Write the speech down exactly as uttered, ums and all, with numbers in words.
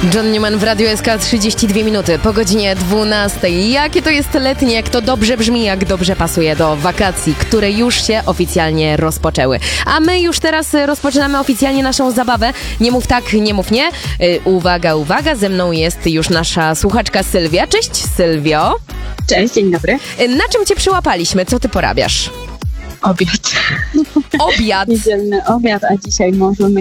John Newman w Radiu S K, trzydzieści dwie minuty po godzinie dwunastej. Jakie to jest letnie, jak to dobrze brzmi, jak dobrze pasuje do wakacji, które już się oficjalnie rozpoczęły. A my już teraz rozpoczynamy oficjalnie naszą zabawę. Nie mów tak, nie mów nie. Yy, uwaga, uwaga, ze mną jest już nasza słuchaczka Sylwia. Cześć Sylwio. Cześć, dzień dobry. Yy, na czym cię przyłapaliśmy? Co ty porabiasz? Obiad. Obiad. Niedzielny obiad, a dzisiaj możemy